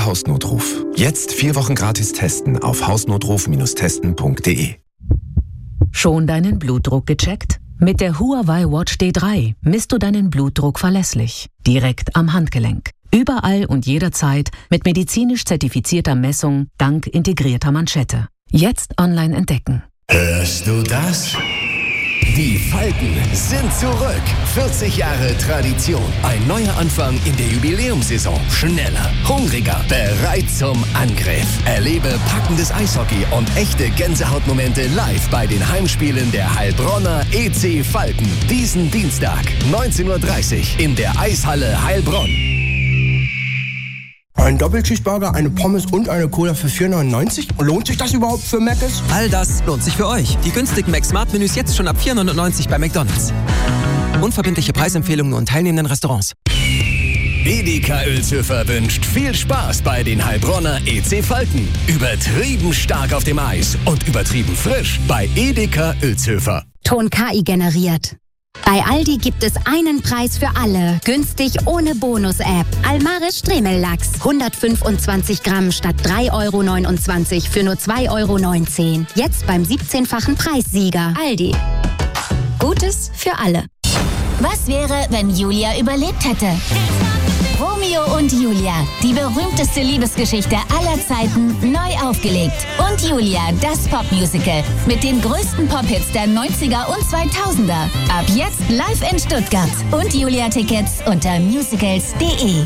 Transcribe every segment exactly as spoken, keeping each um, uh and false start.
Hausnotruf. Jetzt vier Wochen gratis testen auf hausnotruf testen punkt de. Schon deinen Blutdruck gecheckt? Mit der Huawei Watch D drei misst du deinen Blutdruck verlässlich, direkt am Handgelenk. Überall und jederzeit mit medizinisch zertifizierter Messung dank integrierter Manschette. Jetzt online entdecken. Hörst du das? Die Falken sind zurück. vierzig Jahre Tradition. Ein neuer Anfang in der Jubiläumssaison. Schneller, hungriger, bereit zum Angriff. Erlebe packendes Eishockey und echte Gänsehautmomente live bei den Heimspielen der Heilbronner E C Falken. Diesen Dienstag, neunzehn Uhr dreißig in der Eishalle Heilbronn. Ein Doppelcheeseburger, eine Pommes und eine Cola für vier neunundneunzig? Lohnt sich das überhaupt für Mc's? All das lohnt sich für euch. Die günstigen Mac-Smart-Menüs jetzt schon ab vier neunundneunzig bei McDonald's. Unverbindliche Preisempfehlungen und teilnehmenden Restaurants. Edeka Uelzhöfer wünscht viel Spaß bei den Heilbronner E C Falken. Übertrieben stark auf dem Eis und übertrieben frisch bei Edeka Uelzhöfer. Ton K I generiert. Bei Aldi gibt es einen Preis für alle. Günstig ohne Bonus-App. Almaris Stremellachs. hundertfünfundzwanzig Gramm statt drei Euro neunundzwanzig für nur zwei Euro neunzehn. Jetzt beim siebzehnfachen Preissieger. Aldi. Gutes für alle. Was wäre, wenn Julia überlebt hätte? Romeo und Julia, die berühmteste Liebesgeschichte aller Zeiten, neu aufgelegt. Und Julia, das Popmusical mit den größten Pop-Hits der neunziger und zweitausender. Ab jetzt live in Stuttgart. Und Julia-Tickets unter musicals punkt de.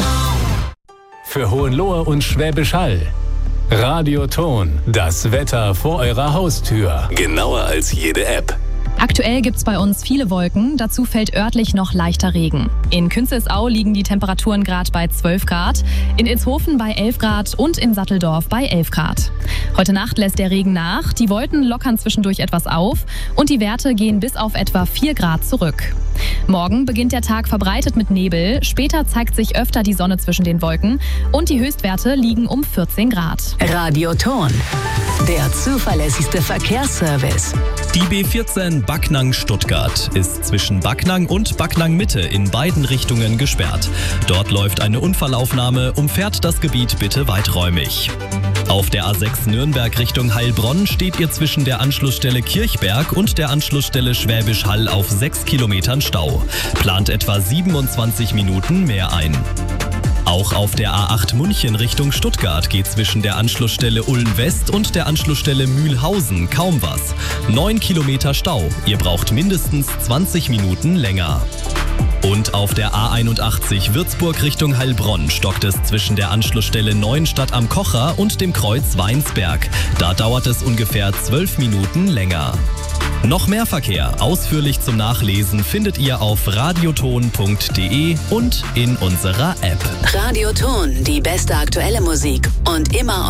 Für Hohenlohe und Schwäbisch Hall. Radioton, das Wetter vor eurer Haustür. Genauer als jede App. Aktuell gibt's bei uns viele Wolken, dazu fällt örtlich noch leichter Regen. In Künzelsau liegen die Temperaturen gerade bei zwölf Grad, in Ilshofen bei elf Grad und in Satteldorf bei elf Grad. Heute Nacht lässt der Regen nach, die Wolken lockern zwischendurch etwas auf und die Werte gehen bis auf etwa vier Grad zurück. Morgen beginnt der Tag verbreitet mit Nebel, später zeigt sich öfter die Sonne zwischen den Wolken und die Höchstwerte liegen um vierzehn Grad. Radioton, der zuverlässigste Verkehrsservice. Die B vierzehn Backnang-Stuttgart ist zwischen Backnang und Backnang-Mitte in beiden Richtungen gesperrt. Dort läuft eine Unfallaufnahme, umfährt das Gebiet bitte weiträumig. Auf der A sechs Nürnberg Richtung Heilbronn steht ihr zwischen der Anschlussstelle Kirchberg und der Anschlussstelle Schwäbisch Hall auf sechs Kilometern Stau. Plant etwa siebenundzwanzig Minuten mehr ein. Auch auf der A acht München Richtung Stuttgart geht zwischen der Anschlussstelle Ulm West und der Anschlussstelle Mühlhausen kaum was. Neun Kilometer Stau. Ihr braucht mindestens zwanzig Minuten länger. Und auf der A einundachtzig Würzburg Richtung Heilbronn stockt es zwischen der Anschlussstelle Neuenstadt am Kocher und dem Kreuz Weinsberg. Da dauert es ungefähr zwölf Minuten länger. Noch mehr Verkehr, ausführlich zum Nachlesen, findet ihr auf radioton punkt de und in unserer App. Radioton, die beste aktuelle Musik und immer